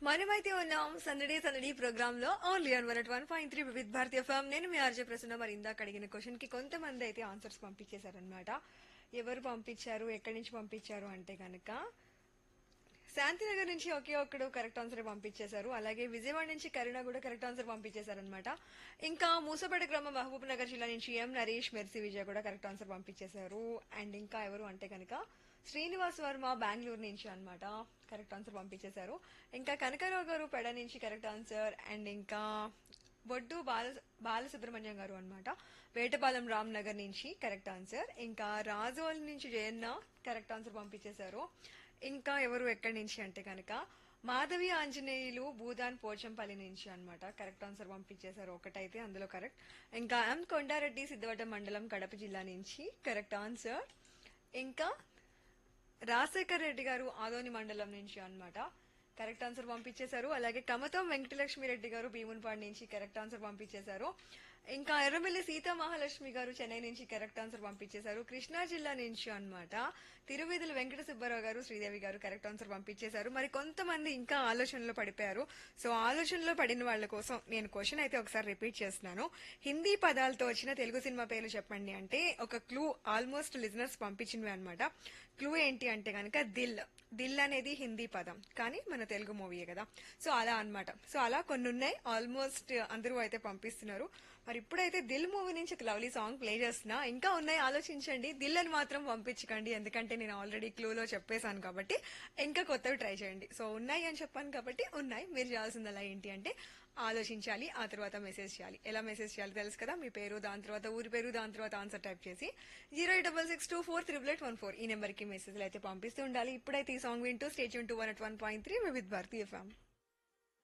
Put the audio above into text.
మనమైతే ఉన్నాం సందడి సందడి ప్రోగ్రామ్ లో only on 101.3 with Bharati FM. నేను మీ ఆర్జే ప్రసన్న. మరి ఇందాక అడిగిన క్వశ్చన్ కి కొంతమంది అయితే ఆన్సర్స్ పంపించేశారనమాట. ఎవరు పంపించారు, ఎక్కడి నుంచి పంపించారు అంటే కనుక శాంతినగర్ నుంచి ఒకే ఒక్కడు కరెక్ట్ ఆన్సర్ పంపించేశారు. అలాగే విజయవాడ నుంచి కరుణ కూడా కరెక్ట్ ఆన్సర్ పంపించేశారనమాట. ఇంకా మూసపేట గ్రామం మహబూబ్ నగర్ జిల్లా నుంచి ఎం నరేష్ మెర్సీ విజయ్ కూడా కరెక్ట్ ఆన్సర్ పంపించేశారు. అండ్ ఇంకా ఎవరు అంటే కనుక శ్రీనివాస్ వర్మ బెంగళూరు నుంచి అన్నమాట కరెక్ట్ ఆన్సర్ పంపించేశారు. ఇంకా కనకరావు గారు పెడ నుంచి కరెక్ట్ ఆన్సర్. అండ్ ఇంకా బొడ్డు బాలసుబ్రహ్మణ్యం గారు అన్నమాట వేటపాలెం రామ్ నగర్ నుంచి కరెక్ట్ ఆన్సర్. ఇంకా రాజోల్ నుంచి జయన్న కరెక్ట్ ఆన్సర్ పంపించేశారు. ఇంకా ఎవరు ఎక్కడి నుంచి అంటే కనుక మాధవి ఆంజనేయులు భూదాన్ పోచంపల్లి నుంచి అన్నమాట కరెక్ట్ ఆన్సర్ పంపించేశారు. ఒకటైతే అందులో కరెక్ట్. ఇంకా ఎం కొండారెడ్డి సిద్ధవట మండలం కడప జిల్లా నుంచి కరెక్ట్ ఆన్సర్. ఇంకా రాజశేఖర్ రెడ్డి గారు ఆదోని మండలం నుంచి అన్నమాట కరెక్ట్ ఆన్సర్ పంపించేశారు. అలాగే కమతం వెంకటలక్ష్మి రెడ్డి గారు భీమున్పాడు నుంచి కరెక్ట్ ఆన్సర్ పంపించేశారు. ఇంకా ఎర్రమిల్లి సీతా మహాలక్ష్మి గారు చెన్నై నుంచి కరెక్ట్ ఆన్సర్ పంపించేశారు. కృష్ణా జిల్లా నుంచి అన్నమాట తిరువీధుల వెంకట సుబ్బారావు గారు శ్రీదేవి గారు కరెక్ట్ ఆన్సర్ పంపించేశారు. మరి కొంతమంది ఇంకా ఆలోచనలో పడిపోయారు. సో ఆలోచనలో పడిన వాళ్ళ కోసం నేను క్వశ్చన్ అయితే ఒకసారి రిపీట్ చేస్తున్నాను. హిందీ పదాలతో వచ్చిన తెలుగు సినిమా పేర్లు చెప్పండి అంటే ఒక క్లూ ఆల్మోస్ట్ లిజనర్స్ పంపించినవి అనమాట. క్లూ ఏంటి అంటే కనుక దిల్ అనేది హిందీ పదం, కానీ మన తెలుగు మూవీయే కదా. సో అలా అన్నమాట. సో అలా కొన్ని ఉన్నాయి. ఆల్మోస్ట్ అందరూ అయితే పంపిస్తున్నారు. మరి ఇప్పుడైతే దిల్ మూవీ నుంచి ఒక లవ్లీ సాంగ్ ప్లే చేస్తున్నా. ఇంకా ఉన్నాయి, ఆలోచించండి. దిల్ అని మాత్రం పంపించకండి, ఎందుకంటే నేను ఆల్రెడీ క్లూలో చెప్పేశాను కాబట్టి ఇంకా కొత్తవి ట్రై చేయండి. సో ఉన్నాయి అని చెప్పాను కాబట్టి ఉన్నాయి. మీరు చేయాల్సింది అలా ఏంటి అంటే ఆలోచించాలి, ఆ తర్వాత మెసేజ్ చేయాలి. ఎలా మెసేజ్ చేయాలి తెలుసు కదా. మీ పేరు, దాని తర్వాత ఊరి పేరు, దాని తర్వాత ఆన్సర్ టైప్ చేసి 08662438814 ఈ నెంబర్ కి మెసేజ్లు అయితే పంపిస్తూ ఉండాలి. ఇప్పుడైతే ఈ సాంగ్ వింటూ state Yoon 101.3 with Bharati FM.